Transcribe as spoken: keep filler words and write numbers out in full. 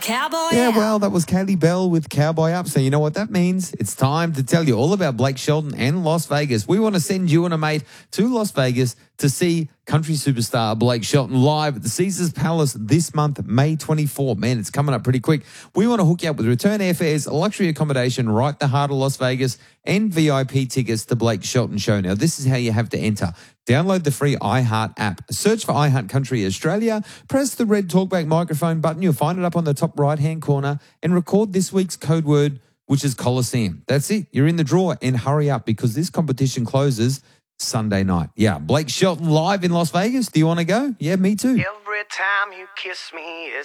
Cowboy Yeah, Up. well, that was Kaylee Bell with Cowboy Up. So you know what that means? It's time to tell you all about Blake Shelton and Las Vegas. We want to send you and a mate to Las Vegas to see country superstar Blake Shelton live at the Caesars Palace this month, May twenty-fourth. Man, it's coming up pretty quick. We want to hook you up with return airfares, luxury accommodation right in the heart of Las Vegas, and V I P tickets to Blake Shelton show. Now, this is how you have to enter. Download the free iHeart app. Search for iHeart Country Australia. Press the red talkback microphone button. You'll find it up on the top right-hand corner and record this week's code word, which is Coliseum. That's it. You're in the draw, and hurry up because this competition closes Sunday night. Yeah, Blake Shelton live in Las Vegas. Do you want to go? Yeah, me too. Every time you kiss me,